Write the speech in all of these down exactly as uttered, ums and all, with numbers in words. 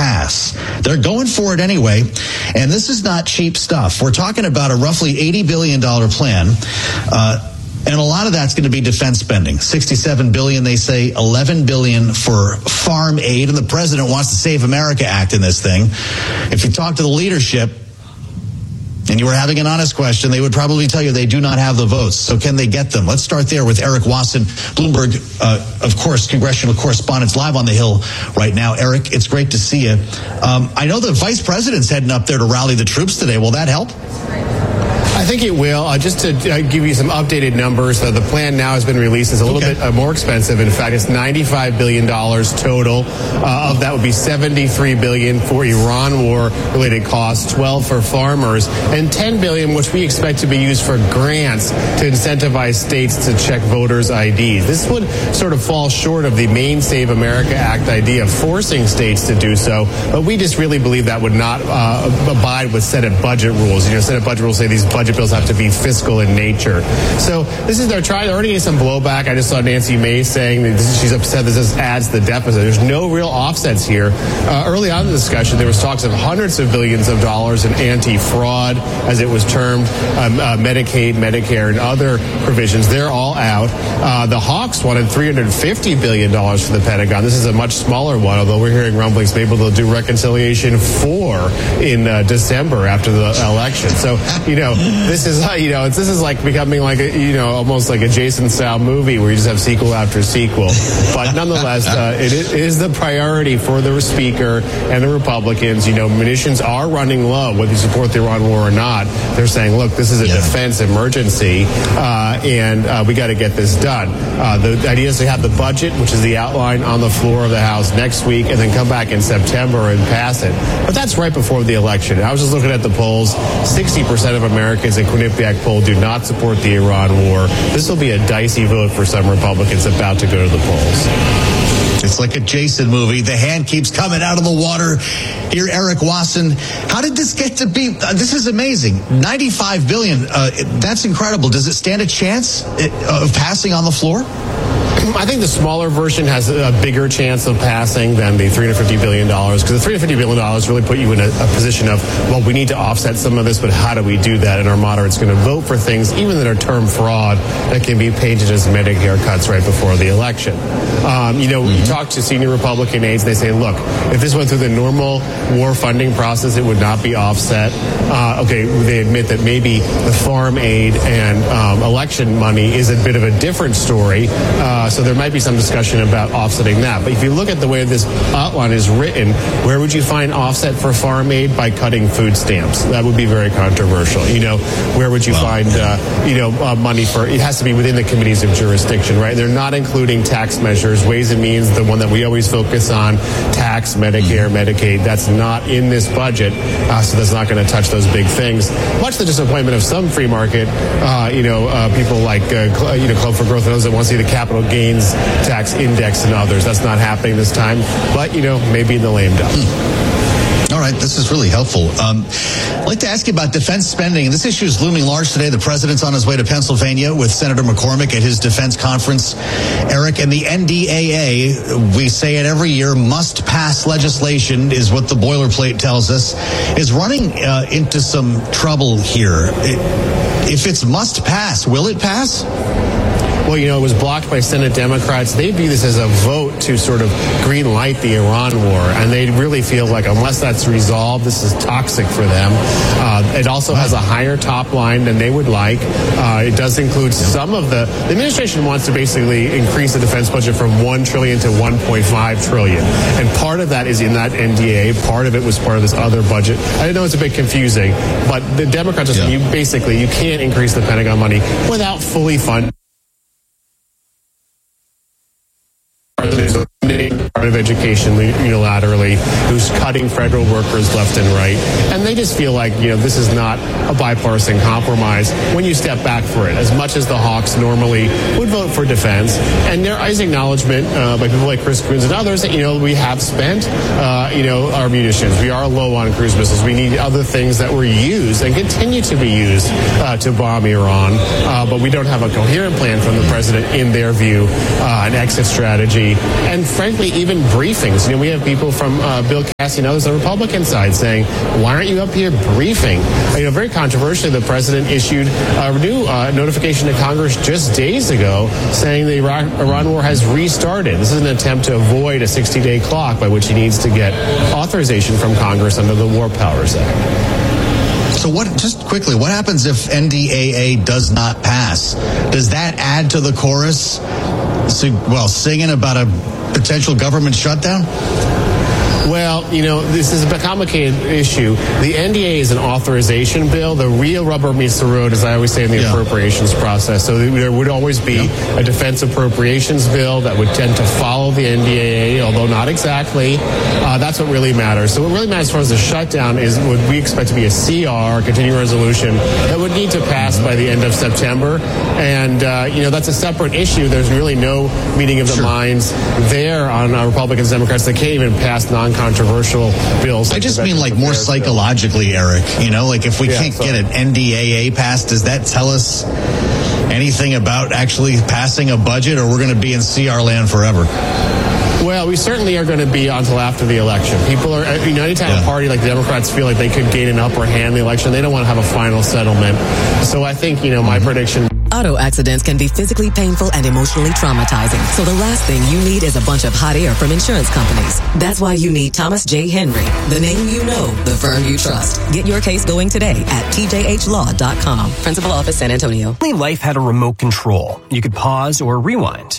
pass. They're going for it anyway, and this is not cheap stuff. We're talking about a roughly eighty billion dollars plan, uh, and a lot of that's going to be defense spending. sixty-seven billion dollars, they say, eleven billion dollars for farm aid, and the president wants the Save America Act in this thing. If you talk to the leadership, and you were having an honest question, they would probably tell you they do not have the votes. So can they get them? Let's start there with Eric Wasson, Bloomberg, uh, of course, congressional correspondent, live on the Hill right now. Eric, it's great to see you. Um, I know the vice president's heading up there to rally the troops today. Will that help? I think it will. Uh, just to uh, give you some updated numbers, uh, the plan now has been released. It's a little okay. bit uh, more expensive. In fact, it's ninety-five billion dollars total. Uh, of that would be seventy-three billion dollars for Iran war-related costs, twelve for farmers, and ten billion dollars, which we expect to be used for grants to incentivize states to check voters' I Ds. This would sort of fall short of the main Save America Act idea of forcing states to do so, but we just really believe that would not uh, abide with Senate budget rules. You know, Senate budget rules say these budget Budget bills have to be fiscal in nature. So this is, they're trying, they're already getting some blowback. I just saw Nancy Mace saying that this, she's upset that this adds to the deficit. There's no real offsets here. Uh, early on in the discussion, there was talks of hundreds of billions of dollars in anti-fraud, as it was termed, um, uh, Medicaid, Medicare, and other provisions. They're all out. Uh, the Hawks wanted three hundred fifty billion dollars for the Pentagon. This is a much smaller one, although we're hearing rumblings maybe they'll do reconciliation four in uh, December after the election. So, you know, this is, you know, this is like becoming like a, you know, almost like a Jason-style movie where you just have sequel after sequel. But nonetheless, uh, it is the priority for the Speaker and the Republicans. You know, munitions are running low, whether you support the Iran war or not. They're saying, look, this is a yeah. defense emergency, uh, and uh, we got to get this done. Uh, the idea is to have the budget, which is the outline, on the floor of the House next week, and then come back in September and pass it. But that's right before the election. I was just looking at the polls. sixty percent of Americans in Quinnipiac poll do not support the Iran war. This will be a dicey vote for some Republicans about to go to the polls. It's like a Jason movie. The hand keeps coming out of the water. Here, Eric Wasson. How did this get to be? Uh, this is amazing. ninety-five billion dollars. Uh, that's incredible. Does it stand a chance of passing on the floor? I think the smaller version has a bigger chance of passing than the three hundred fifty billion dollars, because the three hundred fifty billion dollars really put you in a, a position of, well, we need to offset some of this, but how do we do that? And our moderate's going to vote for things, even that are term fraud, that can be painted as Medicare cuts right before the election. Um, you know, mm-hmm. you talk to senior Republican aides, they say, look, if this went through the normal war funding process, it would not be offset. Uh, okay, they admit that maybe the farm aid and um, election money is a bit of a different story. Uh, so there might be some discussion about offsetting that. But if you look at the way this outline is written, where would you find offset for farm aid? By cutting food stamps. That would be very controversial. You know, where would you well, find, uh, you know, uh, money for, it has to be within the committees of jurisdiction, right? They're not including tax measures, Ways and Means, the one that we always focus on, tax, Medicare, Medicaid. That's not in this budget, uh, so that's not going to touch those big things. Much to the disappointment of some free market, uh, you know, uh, people like, uh, Cl- you know, Club for Growth and those that want to see the capital gains tax index and others. That's not happening this time, but, you know, maybe in the lame duck. All right, this is really helpful. Um, I'd like to ask you about defense spending. This issue is looming large today. The president's on his way to Pennsylvania with Senator McCormick at his defense conference. Eric, and the N D A A, we say it every year, must pass legislation is what the boilerplate tells us, is running uh, into some trouble here. It, if it's must pass, will it pass? Well, you know, it was blocked by Senate Democrats. They view this as a vote to sort of green light the Iran war. And they really feel like unless that's resolved, this is toxic for them. Uh, it also has a higher top line than they would like. Uh, it does include some of the, the administration wants to basically increase the defense budget from one trillion dollars to one point five trillion dollars. And part of that is in that N D A. Part of it was part of this other budget. I know it's a bit confusing, but the Democrats are saying you basically, you can't increase the Pentagon money without fully funding of Education unilaterally, who's cutting federal workers left and right. And they just feel like, you know, this is not a bipartisan compromise when you step back for it, as much as the Hawks normally would vote for defense. And there is acknowledgement uh, by people like Chris Coons and others that, you know, we have spent, uh, you know, our munitions. We are low on cruise missiles. We need other things that were used and continue to be used uh, to bomb Iran. Uh, but we don't have a coherent plan from the president, in their view, uh, an exit strategy. And frankly, even briefings. You know, we have people from uh, Bill Cassidy and others on the Republican side saying, why aren't you up here briefing? You know, very controversially, the president issued a new uh, notification to Congress just days ago saying the Iraq, Iran war has restarted. This is an attempt to avoid a sixty-day clock by which he needs to get authorization from Congress under the War Powers Act. So what, just quickly, what happens if N D A A does not pass? Does that add to the chorus, so, well, singing about a potential government shutdown? Well, you know, this is a complicated issue. The N D A A is an authorization bill. The real rubber meets the road, as I always say, in the yeah. appropriations process. So there would always be yeah. a defense appropriations bill that would tend to follow the N D A A, although not exactly. Uh, that's what really matters. So what really matters as far as the shutdown is what we expect to be a C R, a continuing resolution, that would need to pass by the end of September. And, uh, you know, that's a separate issue. There's really no meeting of the sure. minds there on uh, Republicans and Democrats. They can't even pass non controversial bills. Like I just mean like more psychologically, bill. Eric, you know, like if we yeah, can't so. get an N D A A passed, does that tell us anything about actually passing a budget, or we're going to be in C R land forever? Well, we certainly are going to be until after the election. People are, you know, anytime yeah. a party like the Democrats feel like they could gain an upper hand in the election, they don't want to have a final settlement. So I think, you know, my mm-hmm. prediction. Auto accidents can be physically painful and emotionally traumatizing. So the last thing you need is a bunch of hot air from insurance companies. That's why you need Thomas J. Henry, the name you know, the firm you trust. Get your case going today at T J H law dot com. Principal Office, San Antonio. Life had a remote control. You could pause or rewind.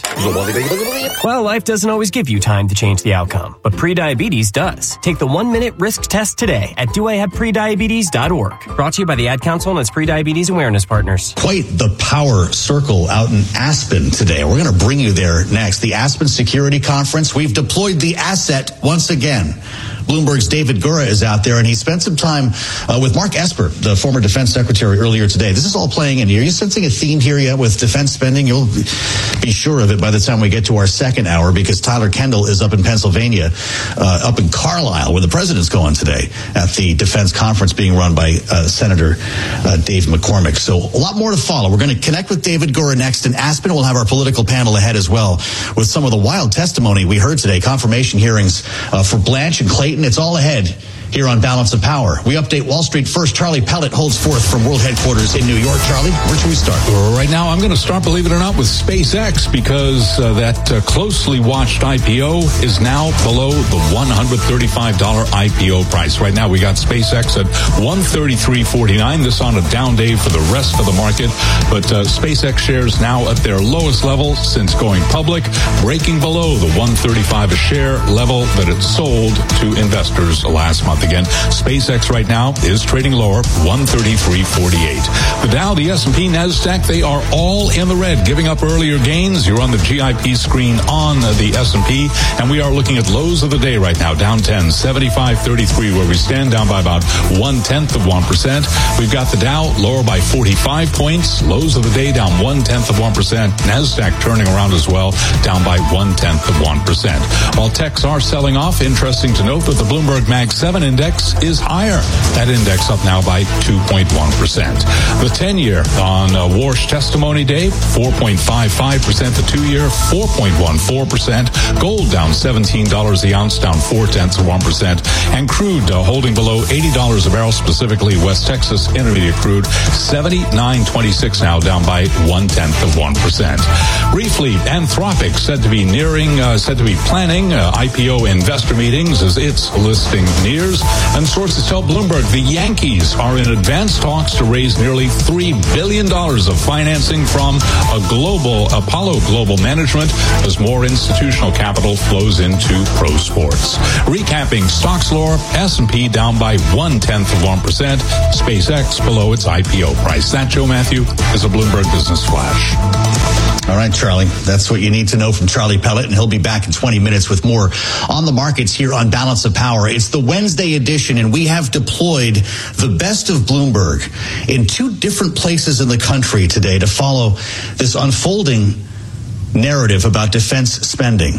Well, life doesn't always give you time to change the outcome, but prediabetes does. Take the one-minute risk test today at do I have prediabetes dot org. Brought to you by the Ad Council and its Prediabetes Awareness Partners. Quite the power circle out in Aspen today. We're going to bring you there next. The Aspen Security Conference. We've deployed the asset once again. Bloomberg's David Gura is out there, and he spent some time uh, with Mark Esper, the former defense secretary, earlier today. This is all playing in here. Are you sensing a theme here yet with defense spending? You'll be sure of it by the time we get to our second hour, because Tyler Kendall is up in Pennsylvania, uh, up in Carlisle, where the president's going today at the defense conference being run by uh, Senator uh, Dave McCormick. So a lot more to follow. We're going to connect with David Gura next in Aspen. We'll have our political panel ahead as well with some of the wild testimony we heard today, confirmation hearings uh, for Blanche and Clayton. It's all ahead here on Balance of Power. We update Wall Street first. Charlie Pellet holds forth from World Headquarters in New York. Charlie, where should we start? Right now, I'm going to start, believe it or not, with SpaceX, because uh, that uh, closely watched I P O is now below the one hundred thirty-five dollars I P O price. Right now, we got SpaceX at one thirty-three forty-nine. This on a down day for the rest of the market, but uh, SpaceX shares now at their lowest level since going public, breaking below the one thirty-five a share level that it sold to investors last month. Again, SpaceX right now is trading lower, one thirty-three forty-eight. The Dow, the S and P, NASDAQ, they are all in the red, giving up earlier gains. You're on the G I P screen on the S and P, and we are looking at lows of the day right now, down ten, seventy-five thirty-three, where we stand, down by about one-tenth of one percent. We've got the Dow lower by forty-five points, lows of the day down one-tenth of one percent. NASDAQ turning around as well, down by one-tenth of one percent. While techs are selling off, interesting to note that the Bloomberg Mag seven index is higher. That index up now by two point one percent. The ten-year on uh, Warsh testimony day, four point five five percent. The two-year, four point one four percent. Gold down seventeen dollars the ounce, down four-tenths of one percent. And crude uh, holding below eighty dollars a barrel, specifically West Texas Intermediate crude, seventy-nine twenty-six now, down by one-tenth of one percent. Briefly, Anthropic said to be nearing, uh, said to be planning uh, I P O investor meetings as its listing nears. And sources tell Bloomberg the Yankees are in advanced talks to raise nearly three billion dollars of financing from a global Apollo Global Management as more institutional capital flows into pro sports. Recapping stocks lore, S and P down by one-tenth of one percent. SpaceX below its I P O price. That, Joe Matthew, is a Bloomberg Business Flash. All right, Charlie, that's what you need to know from Charlie Pellet, and he'll be back in twenty minutes with more on the markets here on Balance of Power. It's the Wednesday edition, and we have deployed the best of Bloomberg in two different places in the country today to follow this unfolding narrative about defense spending.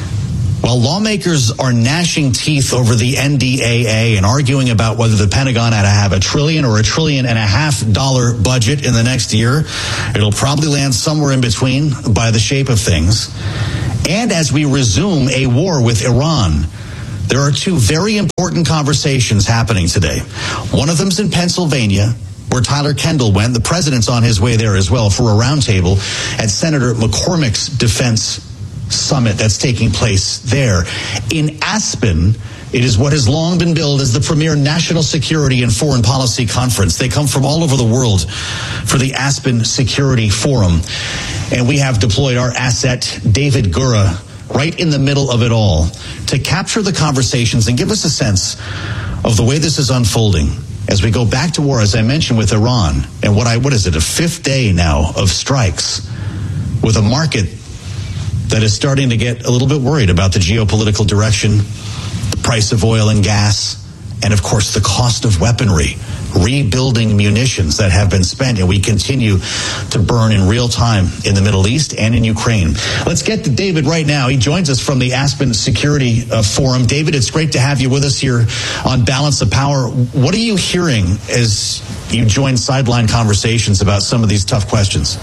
While lawmakers are gnashing teeth over the N D A A and arguing about whether the Pentagon ought to have a trillion or a trillion and a half dollar budget in the next year, it'll probably land somewhere in between by the shape of things. and as we resume a war with Iran. There are two very important conversations happening today. One of them's in Pennsylvania, where Tyler Kendall went. The president's on his way there as well for a roundtable at Senator McCormick's defense summit that's taking place there. In Aspen, it is what has long been billed as the premier national security and foreign policy conference. They come from all over the world for the Aspen Security Forum. And we have deployed our asset, David Gura, right in the middle of it all to capture the conversations and give us a sense of the way this is unfolding as we go back to war, as I mentioned, with Iran. And what I what is it, a fifth day now of strikes with a market that is starting to get a little bit worried about the geopolitical direction, the price of oil and gas, and of course the cost of weaponry, rebuilding munitions that have been spent and we continue to burn in real time in the Middle East and in Ukraine. Let's get to David right now. He joins us from the Aspen Security uh, Forum. David, it's great to have you with us here on Balance of Power. What are you hearing as you join sideline conversations about some of these tough questions?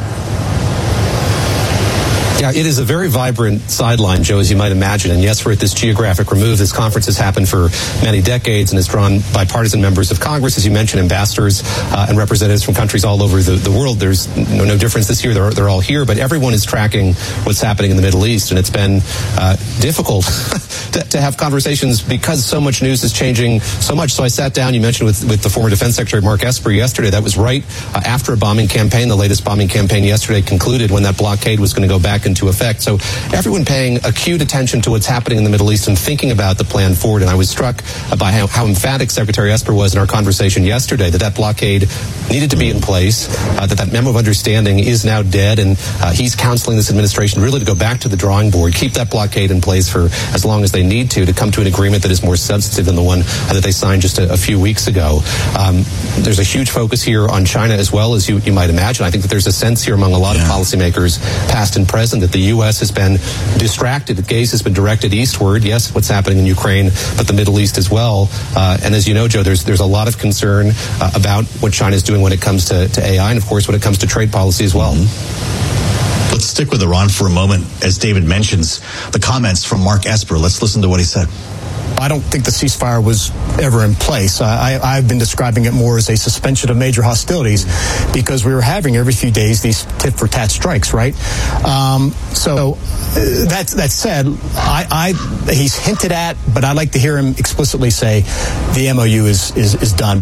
Yeah, it is a very vibrant sideline, Joe, as you might imagine. And yes, we're at this geographic remove. This conference has happened for many decades and has drawn bipartisan members of Congress, as you mentioned, ambassadors uh, and representatives from countries all over the, the world. There's no, no difference this year. They're, they're all here, but everyone is tracking what's happening in the Middle East. And it's been uh, difficult to, to have conversations because so much news is changing so much. So I sat down, you mentioned, with, with the former Defense Secretary Mark Esper yesterday. That was right uh, after a bombing campaign. The latest bombing campaign yesterday concluded when that blockade was going to go back into effect. So everyone paying acute attention to what's happening in the Middle East and thinking about the plan forward. And I was struck by how, how emphatic Secretary Esper was in our conversation yesterday that that blockade needed to be in place, uh, that that memo of understanding is now dead, and uh, he's counseling this administration really to go back to the drawing board, keep that blockade in place for as long as they need to, to come to an agreement that is more substantive than the one uh, that they signed just a, a few weeks ago. Um, there's a huge focus here on China as well, as you, you might imagine. I think that there's a sense here among a lot yeah. of policymakers, past and present, that the U S has been distracted. The gaze has been directed eastward. Yes, what's happening in Ukraine, but the Middle East as well. Uh, and as you know, Joe, there's there's a lot of concern uh, about what China is doing when it comes to, to A I and, of course, when it comes to trade policy as well. Mm-hmm. Let's stick with Iran for a moment. As David mentions, the comments from Mark Esper. Let's listen to what he said. I don't think the ceasefire was ever in place. I, I've been describing it more as a suspension of major hostilities because we were having every few days these tit-for-tat strikes, right? Um, so uh, that, that said, I, I, he's hinted at, but I'd like to hear him explicitly say the M O U is, is, is done.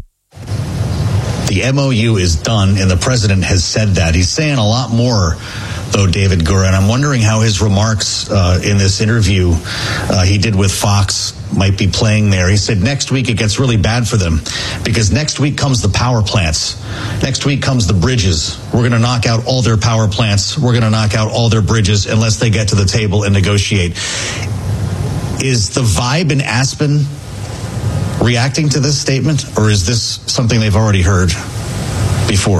The M O U is done, and the president has said that. He's saying a lot more, though, David Gura, and I'm wondering how his remarks uh, in this interview uh, he did with Fox might be playing there. He said next week it gets really bad for them because next week comes the power plants. Next week comes the bridges. We're going to knock out all their power plants. We're going to knock out all their bridges unless they get to the table and negotiate. Is the vibe in Aspen reacting to this statement, or is this something they've already heard before?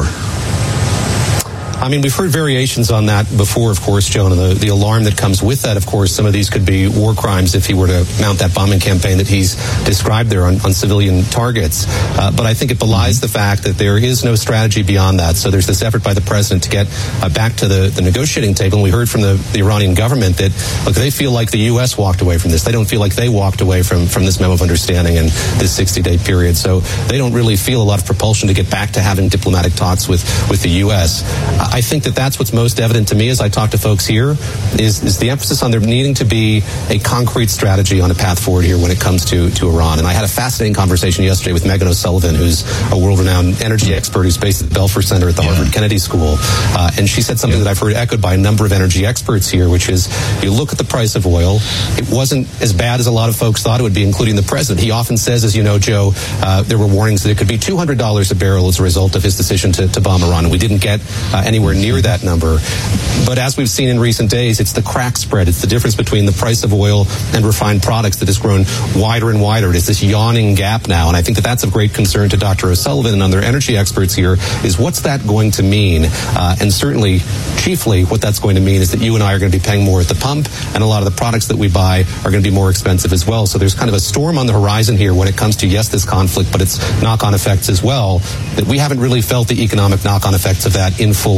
I mean, we've heard variations on that before, of course, Joan, and the, the alarm that comes with that, of course. Some of these could be war crimes if he were to mount that bombing campaign that he's described there on, on civilian targets. Uh, but I think it belies the fact that there is no strategy beyond that. So there's this effort by the president to get uh, back to the, the negotiating table. And we heard from the, the Iranian government that, look, they feel like the U S walked away from this. They don't feel like they walked away from, from this memo of understanding in this sixty-day period. So they don't really feel a lot of propulsion to get back to having diplomatic talks with, with the U S. I think that that's what's most evident to me as I talk to folks here is, is the emphasis on there needing to be a concrete strategy on a path forward here when it comes to, to Iran. And I had a fascinating conversation yesterday with Megan O'Sullivan, who's a world-renowned energy expert who's based at the Belfer Center at the yeah. Harvard Kennedy School. Uh, and she said something yeah. that I've heard echoed by a number of energy experts here, which is you look at the price of oil. It wasn't as bad as a lot of folks thought it would be, including the president. He often says, as you know, Joe, uh, there were warnings that it could be two hundred dollars a barrel as a result of his decision to, to bomb Iran. And we didn't get uh, anywhere near that number. But as we've seen in recent days, it's the crack spread. It's the difference between the price of oil and refined products that has grown wider and wider. It is this yawning gap now. And I think that that's of great concern to Doctor O'Sullivan and other energy experts here is what's that going to mean? Uh, and certainly, chiefly, what that's going to mean is that you and I are going to be paying more at the pump, and a lot of the products that we buy are going to be more expensive as well. So there's kind of a storm on the horizon here when it comes to, yes, this conflict, but its knock-on effects as well, that we haven't really felt the economic knock-on effects of that in full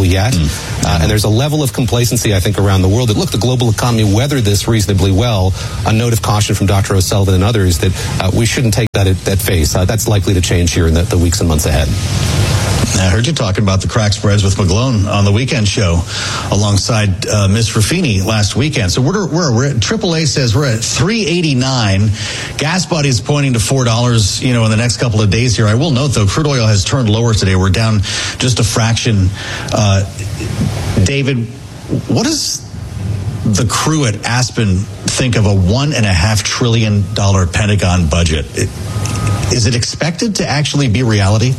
exactly yet. Mm. Uh, and there's a level of complacency, I think, around the world that, look, the global economy weathered this reasonably well. A note of caution from Doctor O'Sullivan and others that uh, we shouldn't take that at that face. Uh, that's likely to change here in the, the weeks and months ahead. I heard you talking about the crack spreads with McGlone on the weekend show alongside uh, Miss Ruffini last weekend. So we're, we're, we're at, triple A says we're at three eighty-nine. Gas Buddy's pointing to four dollars, you know, in the next couple of days here. I will note, though, crude oil has turned lower today. We're down just a fraction. Uh, David, what does the crew at Aspen think of a one and a half trillion dollar Pentagon budget? It, is it expected to actually be reality?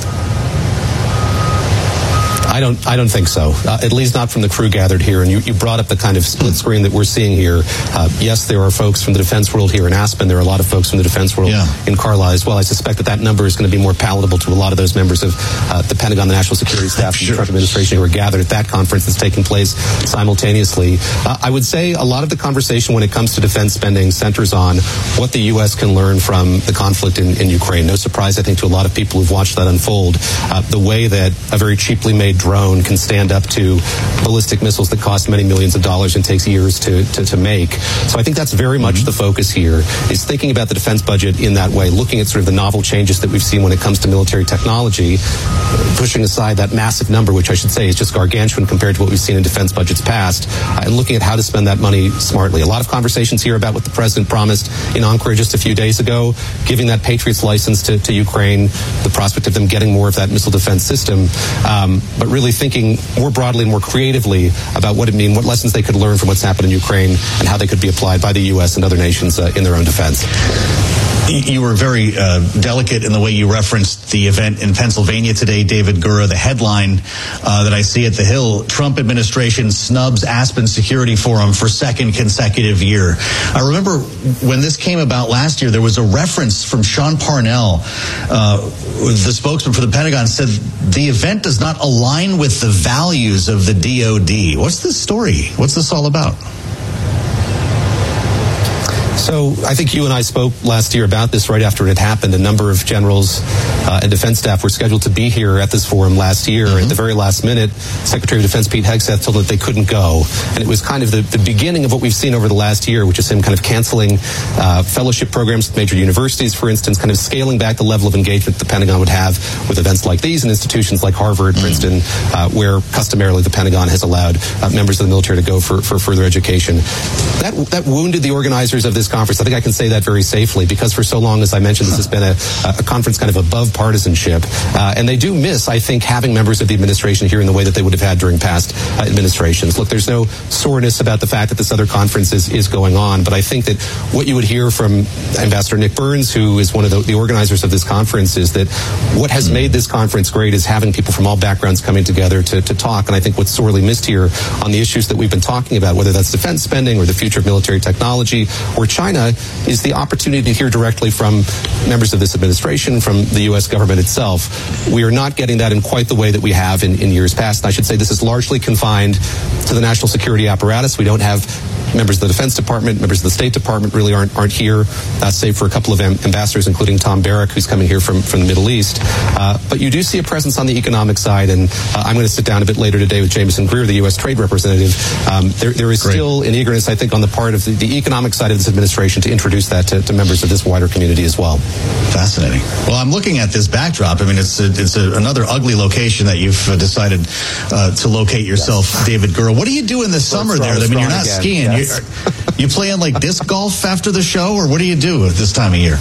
I don't. I don't think so. Uh, at least not from the crew gathered here. And you, you brought up the kind of split screen that we're seeing here. Uh, yes, there are folks from the defense world here in Aspen. There are a lot of folks from the defense world yeah. in Carlisle as well. I suspect that that number is going to be more palatable to a lot of those members of uh, the Pentagon, the National Security Staff, sure. and the Trump administration who are gathered at that conference that's taking place simultaneously. Uh, I would say a lot of the conversation when it comes to defense spending centers on what the U S can learn from the conflict in, in Ukraine. No surprise, I think, to a lot of people who've watched that unfold. Uh, the way that a very cheaply made drone can stand up to ballistic missiles that cost many millions of dollars and takes years to, to, to make. So I think that's very much mm-hmm. the focus here, is thinking about the defense budget in that way, looking at sort of the novel changes that we've seen when it comes to military technology, pushing aside that massive number, which I should say is just gargantuan compared to what we've seen in defense budgets past, uh, and looking at how to spend that money smartly. A lot of conversations here about what the president promised in Ankara just a few days ago, giving that Patriots license to, to Ukraine, the prospect of them getting more of that missile defense system, um, but really thinking more broadly and more creatively about what it means, what lessons they could learn from what's happened in Ukraine, and how they could be applied by the U S and other nations uh, in their own defense. You were very uh, delicate in the way you referenced the event in Pennsylvania today, David Gura. The headline uh, that I see at the Hill: Trump administration snubs Aspen Security Forum for second consecutive year. I remember when this came about last year, there was a reference from Sean Parnell, uh, the spokesman for the Pentagon, said the event does not align with the values of the D O D. What's this story? What's this all about? So I think you and I spoke last year about this right after it had happened. A number of generals uh, and defense staff were scheduled to be here at this forum last year. Mm-hmm. At the very last minute, Secretary of Defense Pete Hegseth told them that they couldn't go. And it was kind of the, the beginning of what we've seen over the last year, which is him kind of canceling uh, fellowship programs with major universities, for instance, kind of scaling back the level of engagement the Pentagon would have with events like these and institutions like Harvard, mm-hmm. Princeton, uh, where customarily the Pentagon has allowed uh, members of the military to go for, for further education. That, that wounded the organizers of this conference. I think I can say that very safely, because for so long, as I mentioned, this has been a, a conference kind of above partisanship. Uh, and they do miss, I think, having members of the administration here in the way that they would have had during past uh, administrations. Look, there's no soreness about the fact that this other conference is, is going on, but I think that what you would hear from Ambassador Nick Burns, who is one of the, the organizers of this conference, is that what has made this conference great is having people from all backgrounds coming together to, to talk. And I think what's sorely missed here on the issues that we've been talking about, whether that's defense spending or the future of military technology or China, is the opportunity to hear directly from members of this administration, from the U S government itself. We are not getting that in quite the way that we have in, in years past. And I should say this is largely confined to the national security apparatus. We don't have members of the Defense Department, members of the State Department really aren't aren't here, uh, save for a couple of am- ambassadors, including Tom Barrack, who's coming here from, from the Middle East. Uh, but you do see a presence on the economic side, and uh, I'm going to sit down a bit later today with Jameson Greer, the U S Trade Representative. Um, there, there is Great. still an eagerness, I think, on the part of the, the economic side of this administration to introduce that to, to members of this wider community as well. Fascinating. Well, I'm looking at this backdrop. I mean, it's a, it's a, another ugly location that you've uh, decided uh, to locate yourself, yes. David Gura. What do you do in the summer there? I mean, you're not again. skiing. Yes. You're, you playing like disc golf after the show, or what do you do at this time of year?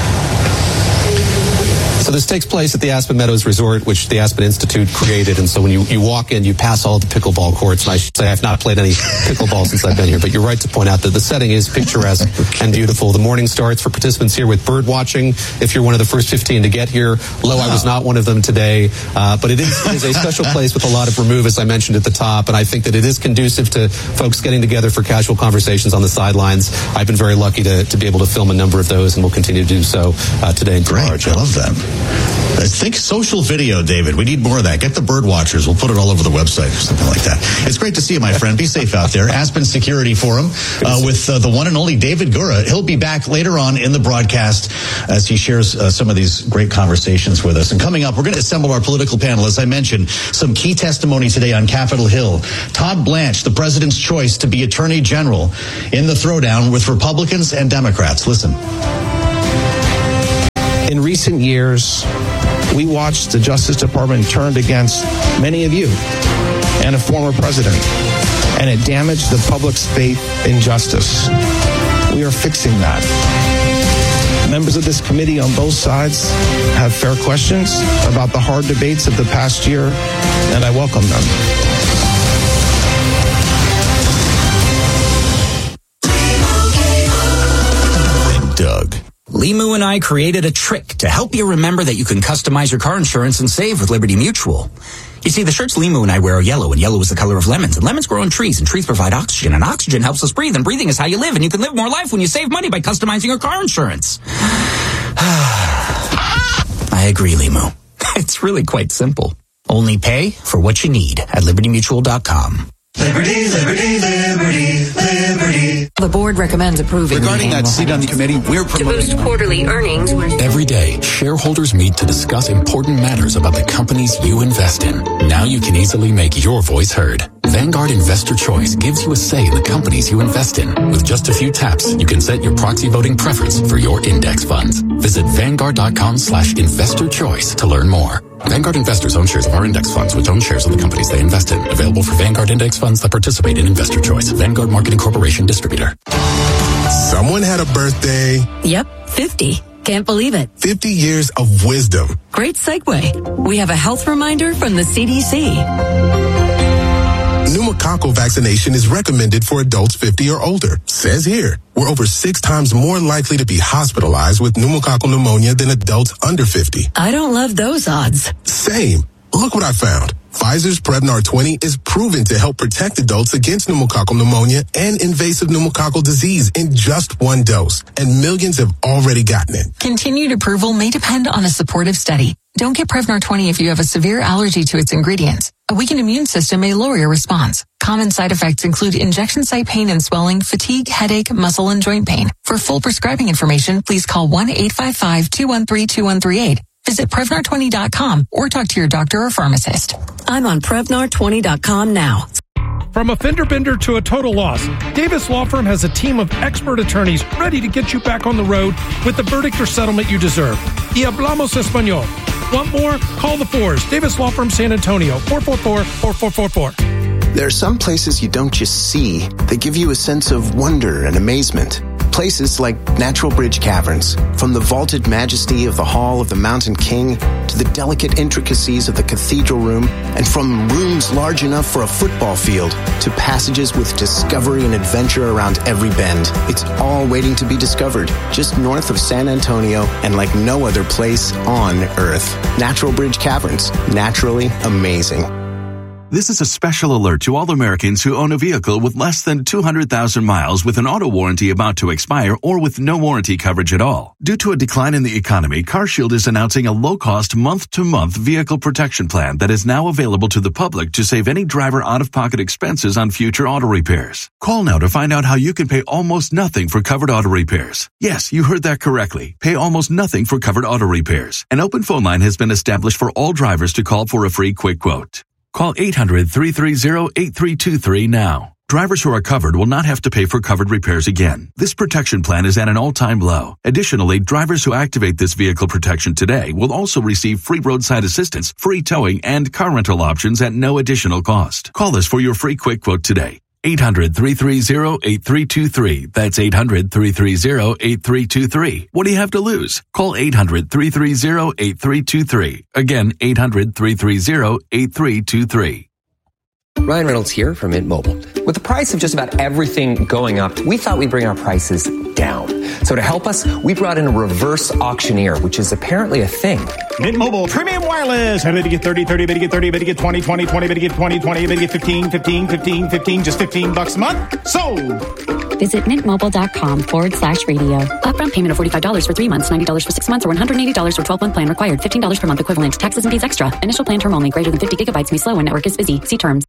So this takes place at the Aspen Meadows Resort, which the Aspen Institute created. And so when you, you walk in, you pass all the pickleball courts. And I should say I've not played any pickleball since I've been here. But you're right to point out that the setting is picturesque okay. and beautiful. The morning starts for participants here with bird watching. If you're one of the first fifteen to get here, Lo, wow. I was not one of them today. Uh, but it is, it is a special place with a lot of remove, as I mentioned at the top. And I think that it is conducive to folks getting together for casual conversations on the sidelines. I've been very lucky to, to be able to film a number of those, and we'll continue to do so uh, today and tomorrow. Great. I love that. I think social video, David. We need more of that. Get the bird watchers. We'll put it all over the website or something like that. It's great to see you, my friend. Be safe out there. Aspen Security Forum uh, with uh, the one and only David Gura. He'll be back later on in the broadcast as he shares uh, some of these great conversations with us. And coming up, we're going to assemble our political panel. As I mentioned, some key testimony today on Capitol Hill. Todd Blanche, the president's choice to be Attorney General in the throwdown with Republicans and Democrats. Listen. In recent years, we watched the Justice Department turned against many of you and a former president, and it damaged the public's faith in justice. We are fixing that. Members of this committee on both sides have fair questions about the hard debates of the past year, and I welcome them. Doug. Limu and I created a trick to help you remember that you can customize your car insurance and save with Liberty Mutual. You see, the shirts Limu and I wear are yellow, and yellow is the color of lemons, and lemons grow on trees, and trees provide oxygen, and oxygen helps us breathe, and breathing is how you live, and you can live more life when you save money by customizing your car insurance. I agree, Limu. It's really quite simple. Only pay for what you need at liberty mutual dot com. Liberty, liberty, liberty, liberty. The board recommends approving. Regarding that seat on the committee, we're promoting to boost quarterly earnings. Every day, shareholders meet to discuss important matters about the companies you invest in. Now you can easily make your voice heard. Vanguard Investor Choice gives you a say in the companies you invest in. With just a few taps, you can set your proxy voting preference for your index funds. Visit vanguard.com slash investor choice to learn more. Vanguard investors own shares of our index funds, which own shares of the companies they invest in. Available for Vanguard index funds that participate in Investor Choice. Vanguard Marketing Corporation distributor. Someone had a birthday. Yep, fifty. Can't believe it. fifty years of wisdom. Great segue. We have a health reminder from the C D C. Pneumococcal vaccination is recommended for adults fifty or older. Says here, we're over six times more likely to be hospitalized with pneumococcal pneumonia than adults under fifty. I don't love those odds. Same. Look what I found. Pfizer's Prevnar twenty is proven to help protect adults against pneumococcal pneumonia and invasive pneumococcal disease in just one dose. And millions have already gotten it. Continued approval may depend on a supportive study. Don't get Prevnar twenty if you have a severe allergy to its ingredients. A weakened immune system may lower your response. Common side effects include injection site pain and swelling, fatigue, headache, muscle, and joint pain. For full prescribing information, please call one eight five five, two one three, two one three eight. Visit Prevnar twenty dot com or talk to your doctor or pharmacist. I'm on Prevnar twenty dot com now. From a fender bender to a total loss, Davis Law Firm has a team of expert attorneys ready to get you back on the road with the verdict or settlement you deserve. Y hablamos español. Want more? Call the fours. Davis Law Firm San Antonio, four four four, four four four four. There are some places you don't just see. They give you a sense of wonder and amazement. Places like Natural Bridge Caverns. From the vaulted majesty of the Hall of the Mountain King to the delicate intricacies of the cathedral room, and from rooms large enough for a football field to passages with discovery and adventure around every bend. It's all waiting to be discovered just north of San Antonio and like no other place on Earth. Natural Bridge Caverns. Naturally amazing. This is a special alert to all Americans who own a vehicle with less than two hundred thousand miles with an auto warranty about to expire or with no warranty coverage at all. Due to a decline in the economy, CarShield is announcing a low-cost month-to-month vehicle protection plan that is now available to the public to save any driver out-of-pocket expenses on future auto repairs. Call now to find out how you can pay almost nothing for covered auto repairs. Yes, you heard that correctly. Pay almost nothing for covered auto repairs. An open phone line has been established for all drivers to call for a free quick quote. Call eight hundred, three three zero, eight three two three now. Drivers who are covered will not have to pay for covered repairs again. This protection plan is at an all-time low. Additionally, drivers who activate this vehicle protection today will also receive free roadside assistance, free towing, and car rental options at no additional cost. Call us for your free quick quote today. eight hundred, three three zero, eight three two three. That's eight hundred, three three zero, eight three two three. What do you have to lose? Call eight hundred, three three zero, eight three two three. Again, eight hundred, three three zero, eight three two three. Ryan Reynolds here from Mint Mobile. With the price of just about everything going up, we thought we'd bring our prices down. So to help us, we brought in a reverse auctioneer, which is apparently a thing. Mint Mobile Premium Wireless. How did you get thirty, thirty, bet you get thirty, bet you get twenty, twenty, twenty, bet you get twenty, twenty, bet you get fifteen, fifteen, fifteen, fifteen, just fifteen bucks a month? Sold! Visit mintmobile.com forward slash radio. Upfront payment of forty-five dollars for three months, ninety dollars for six months, or one hundred eighty dollars for twelve-month plan required. fifteen dollars per month equivalent. Taxes and fees extra. Initial plan term only. Greater than fifty gigabytes may slow when network is busy. See terms.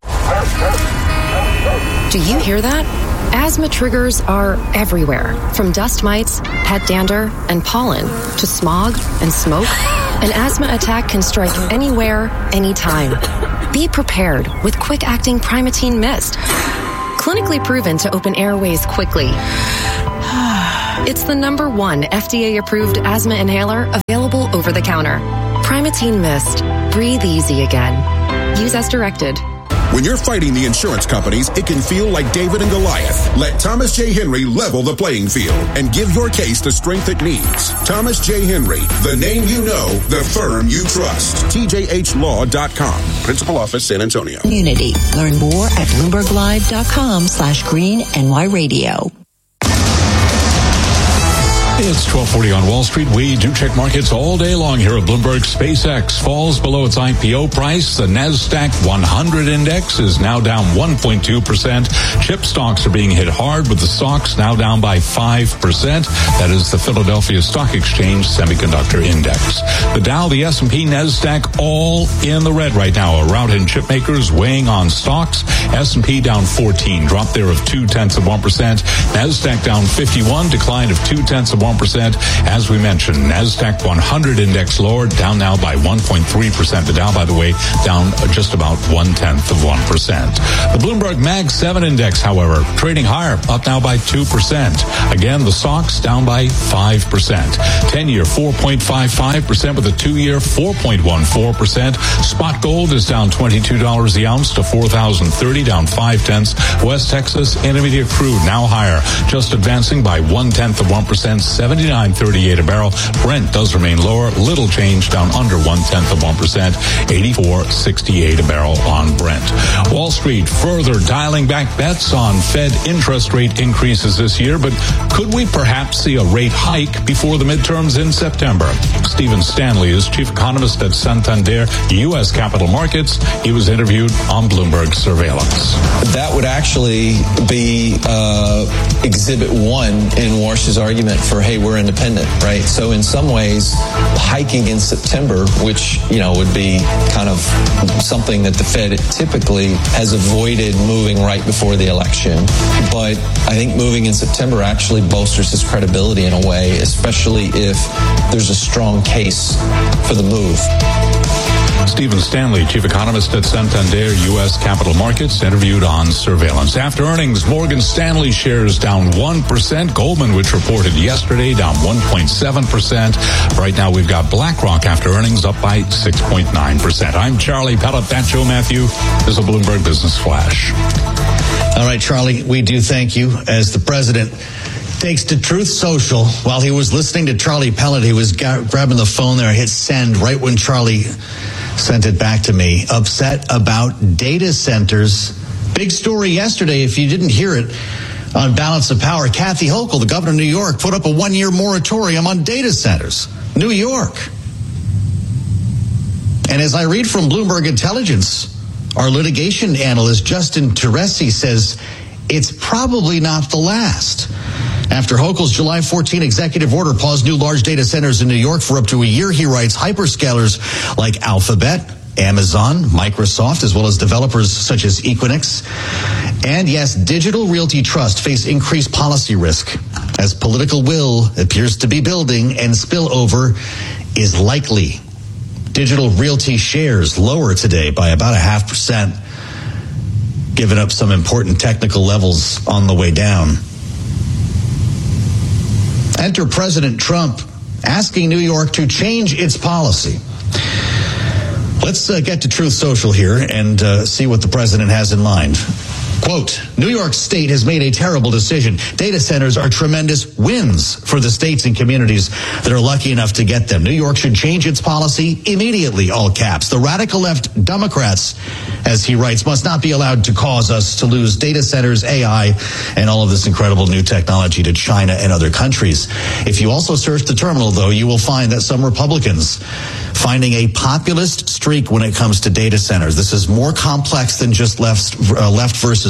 Do you hear that? Asthma triggers are everywhere, from dust mites, pet dander, and pollen, to smog and smoke. An asthma attack can strike anywhere, anytime. Be prepared with quick-acting Primatene Mist. Clinically proven to open airways quickly. It's the number one F D A-approved asthma inhaler available over the counter. Primatene Mist. Breathe easy again. Use as directed. When you're fighting the insurance companies, it can feel like David and Goliath. Let Thomas J. Henry level the playing field and give your case the strength it needs. Thomas J. Henry, the name you know, the firm you trust. T J H law dot com. Principal Office, San Antonio. Community. Learn more at bloomberglive.com slash green NY radio. It's twelve forty on Wall Street. We do check markets all day long here at Bloomberg. SpaceX falls below its I P O price. The NASDAQ one hundred index is now down one point two percent. Chip stocks are being hit hard, with the stocks now down by five percent. That is the Philadelphia Stock Exchange Semiconductor Index. The Dow, the S and P, NASDAQ all in the red right now. A rout in chip makers weighing on stocks. S and P down fourteen, drop there of two-tenths of one percent. NASDAQ down fifty-one, decline of two-tenths of one percent. As we mentioned, NASDAQ one hundred index lower, down now by one point three percent. The Dow, by the way, down just about one-tenth of one percent. The Bloomberg Mag seven index, however, trading higher, up now by two percent. Again, the stocks down by five percent. ten-year four point five five percent, with a two-year four point one four percent. Spot gold is down twenty-two dollars the ounce to four thousand thirty, down five-tenths. West Texas Intermediate crude now higher, just advancing by one-tenth of one percent. seventy-nine thirty-eight a barrel. Brent does remain lower, little change, down under one-tenth of one percent, eighty-four sixty-eight a barrel on Brent. Wall Street further dialing back bets on Fed interest rate increases this year, but could we perhaps see a rate hike before the midterms in September? Stephen Stanley is chief economist at Santander U S Capital Markets. He was interviewed on Bloomberg Surveillance. That would actually be uh, exhibit one in Warsh's argument for, hey, we're independent, right? So in some ways, hiking in September, which, you know, would be kind of something that the Fed typically has avoided moving right before the election. But I think moving in September actually bolsters his credibility in a way, especially if there's a strong case for the move. Stephen Stanley, chief economist at Santander U S Capital Markets, interviewed on Surveillance. After earnings, Morgan Stanley shares down one percent. Goldman, which reported yesterday, down one point seven percent. Right now, we've got BlackRock after earnings up by six point nine percent. I'm Charlie Pellet. That's Joe Matthew. This is a Bloomberg Business Flash. All right, Charlie, we do thank you. As the president takes to Truth Social, while he was listening to Charlie Pellet, he was ga- grabbing the phone there, hit send right when Charlie sent it back to me. Upset about data centers. Big story yesterday, if you didn't hear it, on Balance of Power. Kathy Hochul, the governor of New York, put up a one-year moratorium on data centers. New York. And as I read from Bloomberg Intelligence, our litigation analyst, Justin Teresi, says it's probably not the last. After Hochul's July fourteenth executive order paused new large data centers in New York for up to a year, he writes, hyperscalers like Alphabet, Amazon, Microsoft, as well as developers such as Equinix, and yes, Digital Realty Trust face increased policy risk as political will appears to be building and spillover is likely. Digital Realty shares lower today by about a half percent, giving up some important technical levels on the way down. Enter President Trump asking New York to change its policy. Let's uh, get to Truth Social here and uh, see what the president has in mind. Quote, New York State has made a terrible decision. Data centers are tremendous wins for the states and communities that are lucky enough to get them. New York should change its policy immediately, all caps. The radical left Democrats, as he writes, must not be allowed to cause us to lose data centers, A I, and all of this incredible new technology to China and other countries. If you also search the terminal, though, you will find that some Republicans finding a populist streak when it comes to data centers. This is more complex than just left, uh, left versus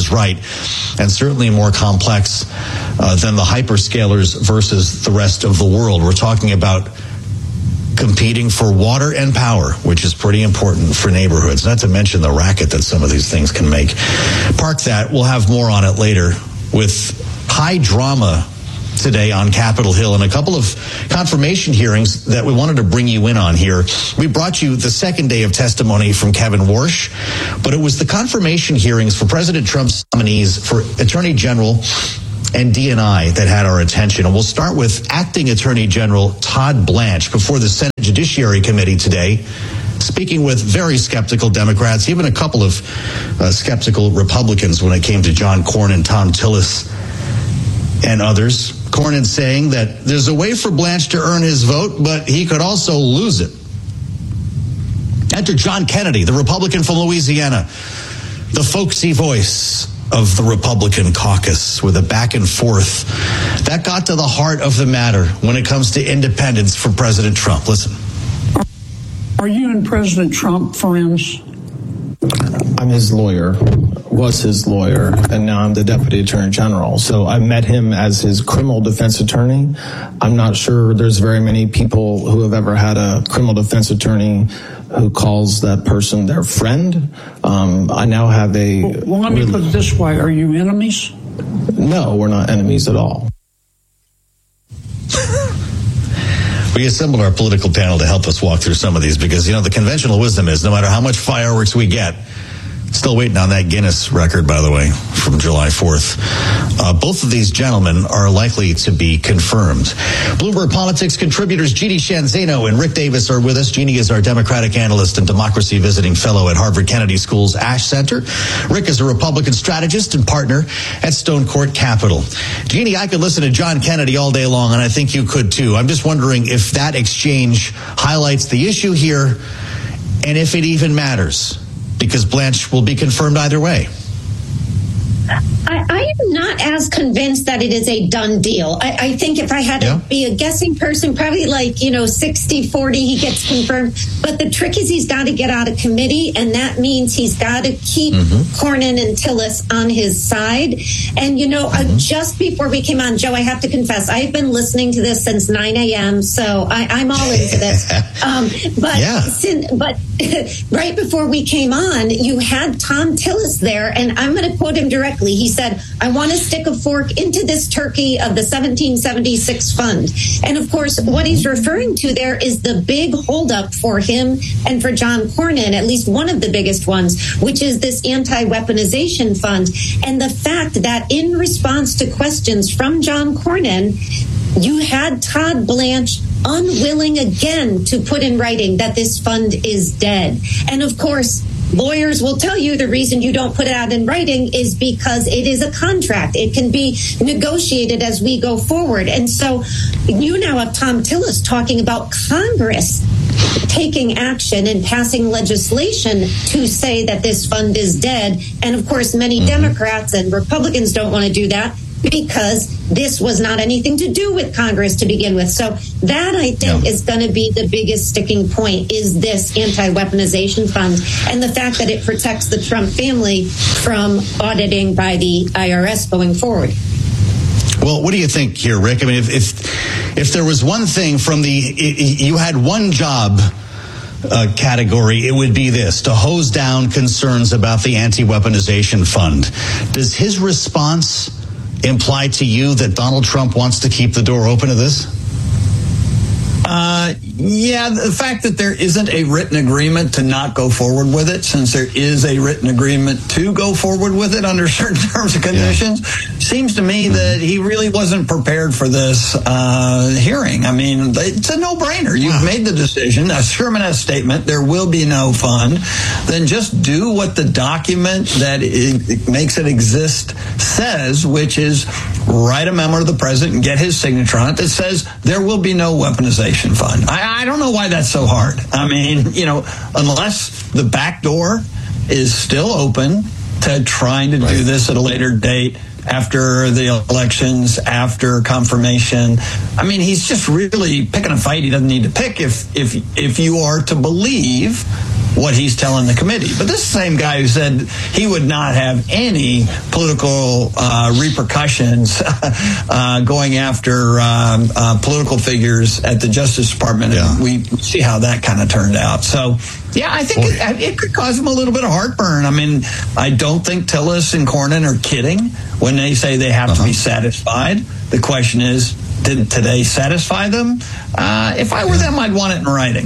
is right, and certainly more complex uh, than the hyperscalers versus the rest of the world. We're talking about competing for water and power, which is pretty important for neighborhoods, not to mention the racket that some of these things can make. Park that. We'll have more on it later with high drama today on Capitol Hill and a couple of confirmation hearings that we wanted to bring you in on here. We brought you the second day of testimony from Kevin Warsh, but it was the confirmation hearings for President Trump's nominees for Attorney General and D and I that had our attention. And we'll start with Acting Attorney General Todd Blanche before the Senate Judiciary Committee today, speaking with very skeptical Democrats, even a couple of uh, skeptical Republicans when it came to John Cornyn, Tom Tillis, and others. Cornyn saying that there's a way for Blanche to earn his vote, but he could also lose it. Enter John Kennedy, the Republican from Louisiana, the folksy voice of the Republican caucus, with a back and forth that got to the heart of the matter when it comes to independence for President Trump. Listen. Are you and President Trump friends? I'm his lawyer, was his lawyer, and now I'm the Deputy Attorney General. So I met him as his criminal defense attorney. I'm not sure there's very many people who have ever had a criminal defense attorney who calls that person their friend. Um, I now have a... Well, well let me put it this way. Are you enemies? No, we're not enemies at all. We assembled our political panel to help us walk through some of these because, you know, the conventional wisdom is no matter how much fireworks we get, still waiting on that Guinness record, by the way, from July fourth. Uh, both of these gentlemen are likely to be confirmed. Bloomberg Politics contributors Jeannie Shanzano and Rick Davis are with us. Jeannie is our Democratic analyst and democracy visiting fellow at Harvard Kennedy School's Ash Center. Rick is a Republican strategist and partner at Stone Court Capital. Jeannie, I could listen to John Kennedy all day long, and I think you could too. I'm just wondering if that exchange highlights the issue here and if it even matters, because Blanche will be confirmed either way. I, I am not as convinced that it is a done deal. I, I think if I had yeah. to be a guessing person, probably like, you know, sixty forty, he gets confirmed. But the trick is he's got to get out of committee, and that means he's got to keep mm-hmm. Cornyn and Tillis on his side. And, you know, mm-hmm. uh, just before we came on, Joe, I have to confess, I've been listening to this since nine a.m., so I, I'm all into this. um, but yeah. since, but right before we came on, you had Tom Tillis there, and I'm going to quote him directly. He said, I want to stick a fork into this turkey of the seventeen seventy-six fund. And of course, what he's referring to there is the big holdup for him and for John Cornyn, at least one of the biggest ones, which is this anti-weaponization fund. And the fact that in response to questions from John Cornyn, you had Todd Blanche unwilling again to put in writing that this fund is dead. And of course, lawyers will tell you the reason you don't put it out in writing is because it is a contract. It can be negotiated as we go forward. And so you now have Tom Tillis talking about Congress taking action and passing legislation to say that this fund is dead. And of course, many mm-hmm. Democrats and Republicans don't want to do that, because this was not anything to do with Congress to begin with. So that, I think, yeah. is going to be the biggest sticking point, is this anti-weaponization fund and the fact that it protects the Trump family from auditing by the I R S going forward. Well, what do you think here, Rick? I mean, if if, if there was one thing from the, you had one job Uh, category, it would be this: to hose down concerns about the anti-weaponization fund. Does his response imply to you that Donald Trump wants to keep the door open to this? Uh, yeah, the fact that there isn't a written agreement to not go forward with it, since there is a written agreement to go forward with it under certain terms and conditions, yeah. seems to me mm-hmm. that he really wasn't prepared for this uh, hearing. I mean, it's a no-brainer. You've wow. made the decision, a Sherman S statement, there will be no fund. Then just do what the document that it, it makes it exist says, which is write a memo to the president and get his signature on it that says there will be no weaponization fund. I, I don't know why that's so hard. I mean, you know, unless the back door is still open to trying to right. do this at a later date, after the elections, after confirmation. I mean, he's just really picking a fight he doesn't need to pick if if if you are to believe what he's telling the committee. But this is the same guy who said he would not have any political uh, repercussions uh, going after um, uh, political figures at the Justice Department. Yeah. And we see how that kind of turned out. So, yeah, I think it, it could cause him a little bit of heartburn. I mean, I don't think Tillis and Cornyn are kidding when they say they have uh-huh. to be satisfied. The question is, did today satisfy them? Uh, if I were them, I'd want it in writing.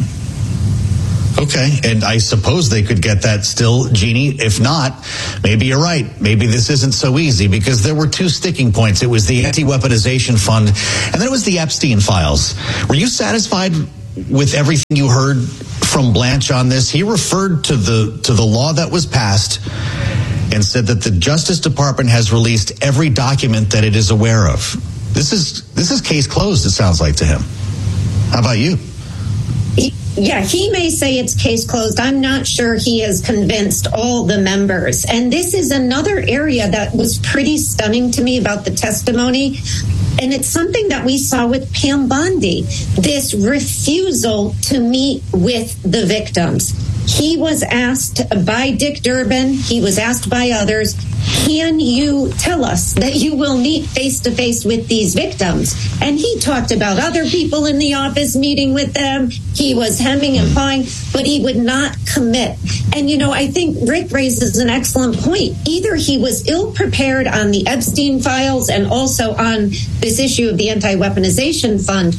Okay, and I suppose they could get that still, Jeannie. If not, maybe you're right. Maybe this isn't so easy, because there were two sticking points. It was the anti-weaponization fund, and then it was the Epstein files. Were you satisfied with everything you heard from Blanche on this? He referred to the to the law that was passed and said that the Justice Department has released every document that it is aware of. This is this is case closed, it sounds like to him. How about you? Yeah, he may say it's case closed. I'm not sure he has convinced all the members. And this is another area that was pretty stunning to me about the testimony. And it's something that we saw with Pam Bondi, this refusal to meet with the victims. He was asked by Dick Durbin, he was asked by others, can you tell us that you will meet face-to-face with these victims? And he talked about other people in the office meeting with them. He was hemming and hawing, but he would not commit. And, you know, I think Rick raises an excellent point. Either he was ill-prepared on the Epstein files and also on this issue of the anti-weaponization fund,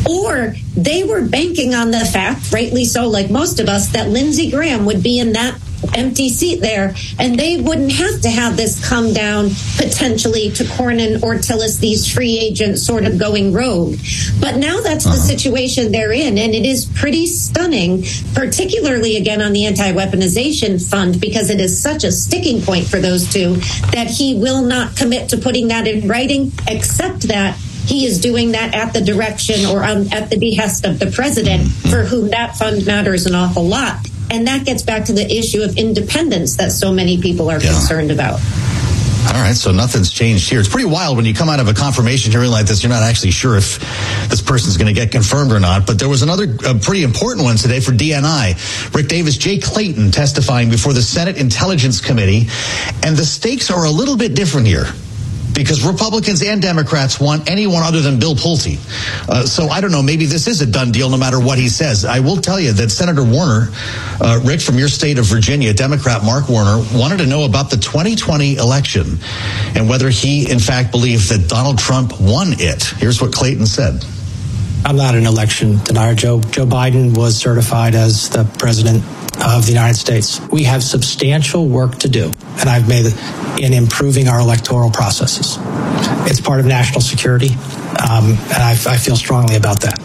or they were banking on the fact, rightly so, like most of us, that Lindsey Graham would be in that empty seat there, and they wouldn't have to have this come down potentially to Cornyn or Tillis, these free agents sort of going rogue. But now that's uh-huh. the situation they're in, and it is pretty stunning, particularly again on the anti-weaponization fund, because it is such a sticking point for those two that he will not commit to putting that in writing, except that he is doing that at the direction or um, at the behest of the president, for whom that fund matters an awful lot. And that gets back to the issue of independence that so many people are yeah. concerned about. All right, so nothing's changed here. It's pretty wild when you come out of a confirmation hearing like this, you're not actually sure if this person's going to get confirmed or not. But there was another uh, pretty important one today for D N I. Rick Davis, Jay Clayton testifying before the Senate Intelligence Committee. And the stakes are a little bit different here, because Republicans and Democrats want anyone other than Bill Pulte. Uh, so I don't know, maybe this is a done deal no matter what he says. I will tell you that Senator Warner, uh, Rick, from your state of Virginia, Democrat Mark Warner, wanted to know about the twenty twenty election and whether he, in fact, believed that Donald Trump won it. Here's what Clayton said. I'm not an election denier. Joe, Joe Biden was certified as the president of the United States. We have substantial work to do, and I've made it in improving our electoral processes. It's part of national security, um, and I, I feel strongly about that.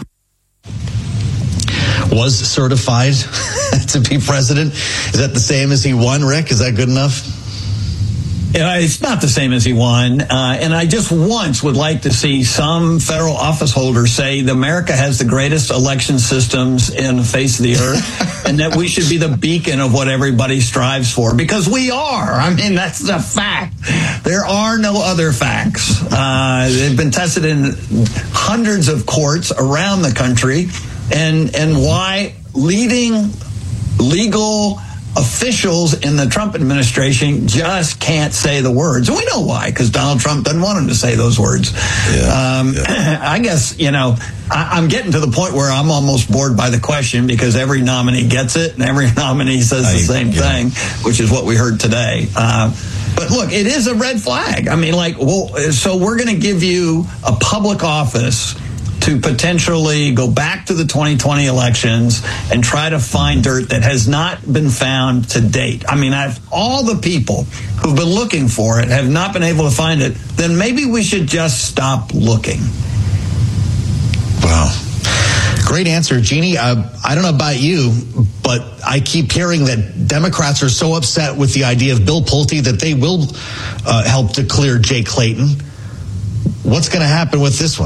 Was certified to be president. Is that the same as he won, Rick? Is that good enough? Yeah, it's not the same as he won. Uh, and I just once would like to see some federal office holder say that America has the greatest election systems in the face of the earth and that we should be the beacon of what everybody strives for, because we are. I mean, that's a fact. There are no other facts. Uh, they've been tested in hundreds of courts around the country. And, and why leading legal officials in the Trump administration just can't say the words. And we know why, because Donald Trump doesn't want him to say those words. Yeah, um, yeah. I guess, you know, I, I'm getting to the point where I'm almost bored by the question, because every nominee gets it and every nominee says I, the same yeah. thing, which is what we heard today. Uh, but look, it is a red flag. I mean, like, well, so we're going to give you a public office to potentially go back to the twenty twenty elections and try to find dirt that has not been found to date. I mean, I've, all the people who've been looking for it have not been able to find it. Then maybe we should just stop looking. Wow. Great answer, Jeannie. Uh, I don't know about you, but I keep hearing that Democrats are so upset with the idea of Bill Pulte that they will uh, help to clear Jay Clayton. What's going to happen with this one?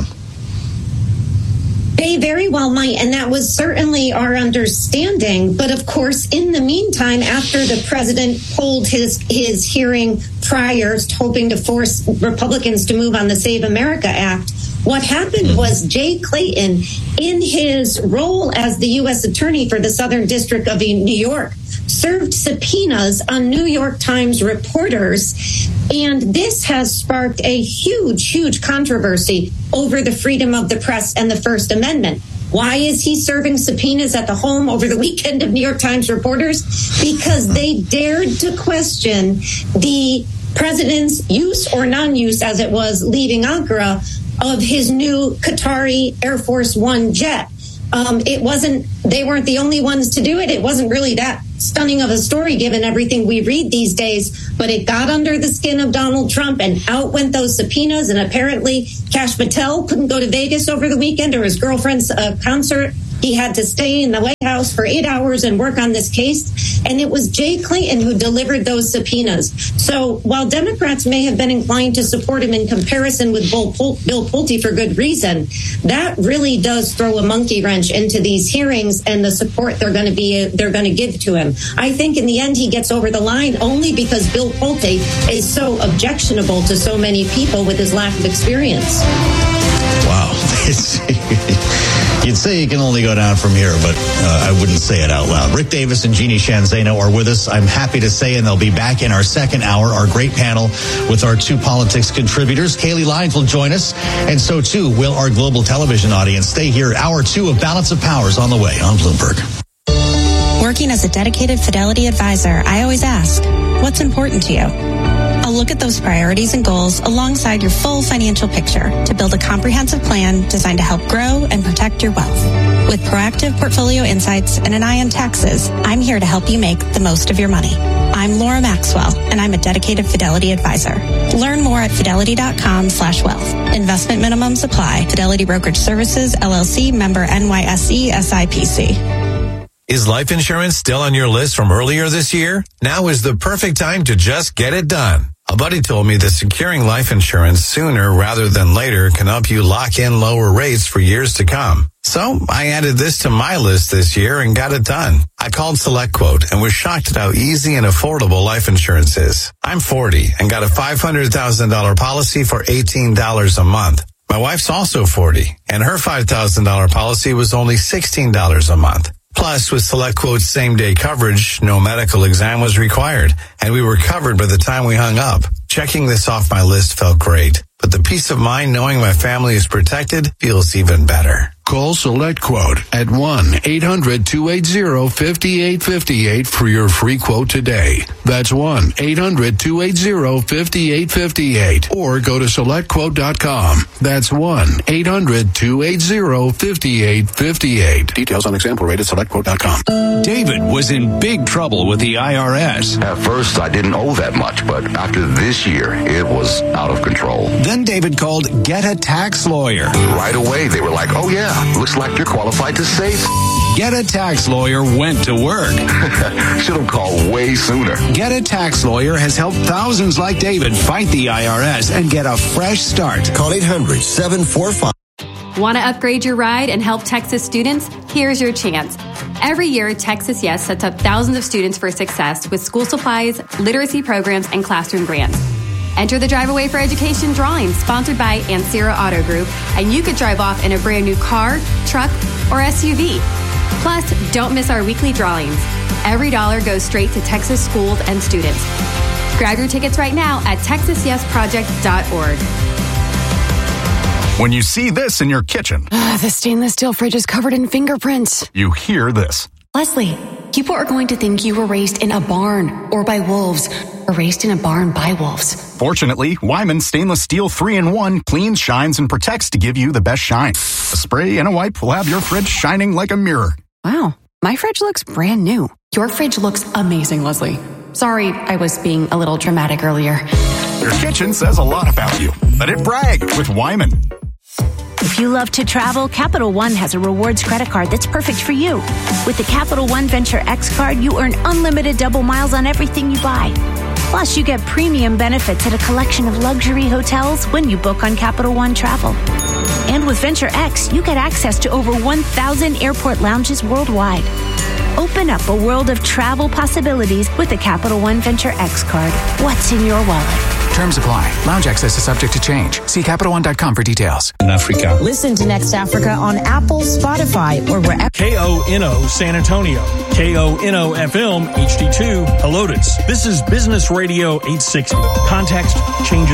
They very well might, and that was certainly our understanding. But of course, in the meantime, after the president pulled his, his hearing prior, hoping to force Republicans to move on the Save America Act, What happened was Jay Clayton, in his role as the U S attorney for the Southern District of New York, served subpoenas on New York Times reporters. And this has sparked a huge, huge controversy over the freedom of the press and the First Amendment. Why is he serving subpoenas at the home over the weekend of New York Times reporters? Because they dared to question the president's use or non-use, as it was leaving Ankara, of his new Qatari Air Force One jet. Um, it wasn't, they weren't the only ones to do it. It wasn't really that stunning of a story given everything we read these days, but it got under the skin of Donald Trump, and out went those subpoenas. And apparently Kash Patel couldn't go to Vegas over the weekend or his girlfriend's uh, concert. He had to stay in the White House for eight hours and work on this case. And it was Jay Clayton who delivered those subpoenas. So while Democrats may have been inclined to support him in comparison with Bill Pulte for good reason, that really does throw a monkey wrench into these hearings and the support they're going to be they're going to give to him. I think in the end he gets over the line only because Bill Pulte is so objectionable to so many people with his lack of experience. Wow. You'd say you can only go down from here, but uh, I wouldn't say it out loud. Rick Davis and Jeannie Shanzano are with us. I'm happy to say, and they'll be back in our second hour, our great panel with our two politics contributors. Kaylee Lyons will join us, and so too will our global television audience. Stay here. Hour two of Balance of Powers on the way on Bloomberg. Working as a dedicated Fidelity advisor, I always ask, what's important to you? I'll look at those priorities and goals alongside your full financial picture to build a comprehensive plan designed to help grow and protect your wealth. With proactive portfolio insights and an eye on taxes, I'm here to help you make the most of your money. I'm Laura Maxwell, and I'm a dedicated Fidelity advisor. Learn more at fidelity.com slash wealth. Investment minimums apply. Fidelity Brokerage Services, L L C, member N Y S E, S I P C. Is life insurance still on your list from earlier this year? Now is the perfect time to just get it done. A buddy told me that securing life insurance sooner rather than later can help you lock in lower rates for years to come. So I added this to my list this year and got it done. I called SelectQuote and was shocked at how easy and affordable life insurance is. I'm forty and got a five hundred thousand dollars policy for eighteen dollars a month. My wife's also forty, and her five thousand dollars policy was only sixteen dollars a month. Plus, with SelectQuote's same-day coverage, no medical exam was required, and we were covered by the time we hung up. Checking this off my list felt great, but the peace of mind knowing my family is protected feels even better. Call SelectQuote at one eight hundred two eight zero five eight five eight for your free quote today. That's one eight hundred two eight zero five eight five eight. Or go to select quote dot com. That's one eight hundred two eight zero five eight five eight. Details on example rate at select quote dot com. David was in big trouble with the I R S. At first, I didn't owe that much, but after this year, it was out of control. Then David called Get a Tax Lawyer. Right away, they were like, oh yeah, looks like you're qualified to save. Get a Tax Lawyer went to work. Should have called way sooner. Get a Tax Lawyer has helped thousands like David fight the I R S and get a fresh start. Call eight hundred seven four five. Want to upgrade your ride and help Texas students? Here's your chance. Every year, Texas Yes sets up thousands of students for success with school supplies, literacy programs, and classroom grants. Enter the Drive Away for Education drawing sponsored by Ancira Auto Group, and you could drive off in a brand new car, truck, or S U V. Plus, don't miss our weekly drawings. Every dollar goes straight to Texas schools and students. Grab your tickets right now at texas yes project dot org. When you see this in your kitchen, uh, the stainless steel fridge is covered in fingerprints. You hear this. Leslie, people are going to think you were raised in a barn or by wolves, or raised in a barn by wolves. Fortunately, Wyman Stainless Steel three in one cleans, shines, and protects to give you the best shine. A spray and a wipe will have your fridge shining like a mirror. Wow, my fridge looks brand new. Your fridge looks amazing, Leslie. Sorry, I was being a little dramatic earlier. Your kitchen says a lot about you. Let it brag with Wyman. If you love to travel, Capital One has a rewards credit card that's perfect for you. With the Capital One Venture X card, you earn unlimited double miles on everything you buy. Plus, you get premium benefits at a collection of luxury hotels when you book on Capital One Travel. And with Venture X, you get access to over one thousand airport lounges worldwide. Open up a world of travel possibilities with the Capital One Venture X card. What's in your wallet? Terms apply. Lounge access is subject to change. See Capital One dot com for details. In Africa. Listen to Next Africa on Apple, Spotify, or wherever. K O N O San Antonio. K O N O F M H D two Helotes. This is Business Radio eight sixty. Context changes